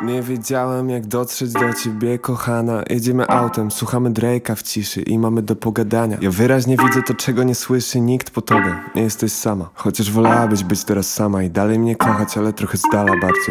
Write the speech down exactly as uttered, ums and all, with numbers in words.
Nie wiedziałem jak dotrzeć do ciebie, kochana. Jedziemy autem, słuchamy Drake'a w ciszy i mamy do pogadania. Ja wyraźnie widzę to, czego nie słyszy nikt po tobie. Nie jesteś sama, chociaż wolałabyś być teraz sama i dalej mnie kochać, ale trochę z dala bardziej.